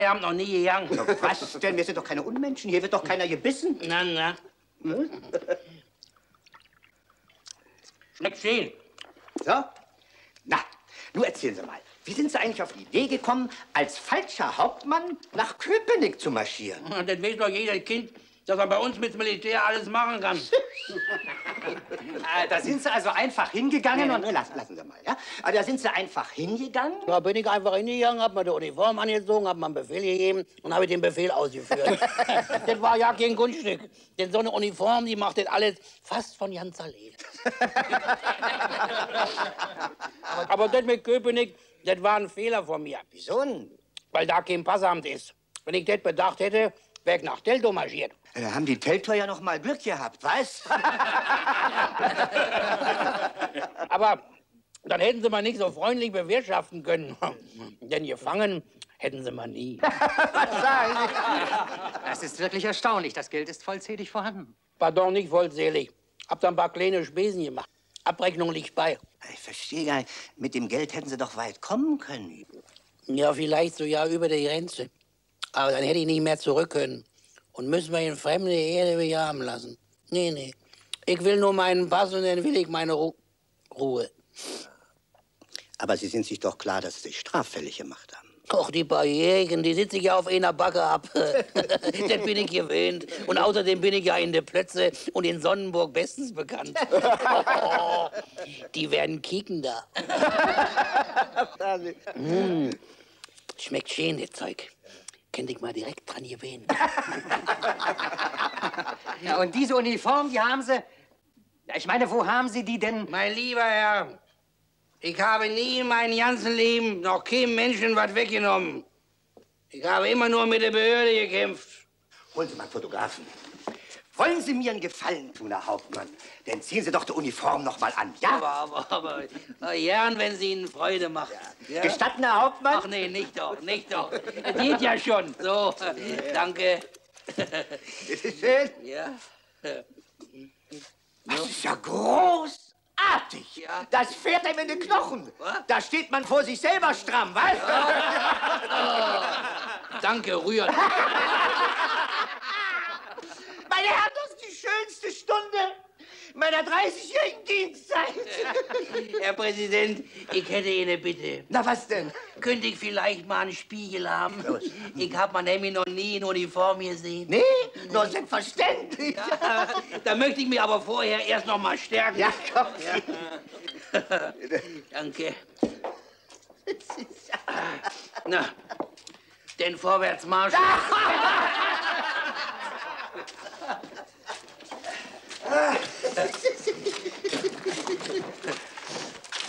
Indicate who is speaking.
Speaker 1: Wir haben noch nie gegangen.
Speaker 2: Was denn? Wir sind doch keine Unmenschen. Hier wird doch keiner gebissen.
Speaker 1: Na, na.
Speaker 2: Hm?
Speaker 1: Schmeckt schön.
Speaker 2: So? Na, nun erzählen Sie mal. Wie sind Sie eigentlich auf die Idee gekommen, als falscher Hauptmann nach Köpenick zu marschieren?
Speaker 1: Das weiß doch jeder Kind, dass er bei uns mit dem Militär alles machen kann.
Speaker 2: Da sind Sie also einfach hingegangen und... Lassen Sie mal, ja? Aber da sind Sie einfach hingegangen?
Speaker 3: Da bin ich einfach hingegangen, hab mir die Uniform angezogen, hab mir einen Befehl gegeben und habe den Befehl ausgeführt. Das war ja kein Kunststück. Denn so eine Uniform, die macht das alles fast von ganz allein. Aber das mit Köpenick, das war ein Fehler von mir.
Speaker 2: Wieso denn?
Speaker 3: Weil da kein Passamt ist. Wenn ich das bedacht hätte, wäre ich nach Teltow marschiert.
Speaker 2: Da haben die Teltow ja noch mal Glück gehabt, was?
Speaker 3: Aber dann hätten sie mal nicht so freundlich bewirtschaften können. Denn gefangen hätten sie mal nie.
Speaker 2: Was sagen Sie?
Speaker 4: Das ist wirklich erstaunlich. Das Geld ist vollzählig vorhanden.
Speaker 3: Pardon, nicht vollzählig. Hab da ein paar kleine Spesen gemacht. Abrechnung liegt bei.
Speaker 2: Ich verstehe gar nicht. Mit dem Geld hätten Sie doch weit kommen können.
Speaker 3: Ja, vielleicht so ja über die Grenze. Aber dann hätte ich nicht mehr zurück können. Und müssen wir in fremde Erde bejahen lassen. Nee, nee. Ich will nur meinen Pass und dann will ich meine Ruhe.
Speaker 2: Aber Sie sind sich doch klar, dass Sie sich straffällig gemacht haben.
Speaker 3: Och, die paar Jägen, die sitze ich ja auf einer Backe ab. Das bin ich gewöhnt. Und außerdem bin ich ja in der Plötze und in Sonnenburg bestens bekannt. Oh, die werden kicken da. Schmeckt schön, das Zeug. Könnte ich mal direkt dran gewöhnen.
Speaker 4: Ja, und diese Uniform, die haben Sie... Ich meine, wo haben Sie die denn?
Speaker 1: Mein lieber Herr, ich habe nie in meinem ganzen Leben noch keinem Menschen was weggenommen. Ich habe immer nur mit der Behörde gekämpft.
Speaker 2: Holen Sie mal einen Fotografen. Wollen Sie mir einen Gefallen tun, Herr Hauptmann? Dann ziehen Sie doch die Uniform noch mal an, ja?
Speaker 1: Aber gern, wenn Sie Ihnen Freude macht. Ja.
Speaker 2: Gestatten, Herr Hauptmann?
Speaker 1: Ach nee, nicht doch, nicht doch. Das geht ja schon. So, danke.
Speaker 2: Bitte schön.
Speaker 1: Ja.
Speaker 2: Das ist ja großartig.
Speaker 1: Ja.
Speaker 2: Das fährt einem in den Knochen.
Speaker 1: Was?
Speaker 2: Da steht man vor sich selber stramm, was?
Speaker 1: Danke, rühren.
Speaker 2: Meine Herren, das ist die schönste Stunde meiner 30-jährigen Dienstzeit.
Speaker 1: Herr Präsident, ich hätte eine Bitte.
Speaker 2: Na, was denn?
Speaker 1: Könnte ich vielleicht mal einen Spiegel haben? Ich habe mal nämlich noch nie in Uniform gesehen.
Speaker 2: Nee, nur selbstverständlich.
Speaker 1: Ja, da möchte ich mich aber vorher erst noch mal stärken.
Speaker 2: Ja, komm.
Speaker 1: Ja. Danke. Na, denn Vorwärtsmarsch.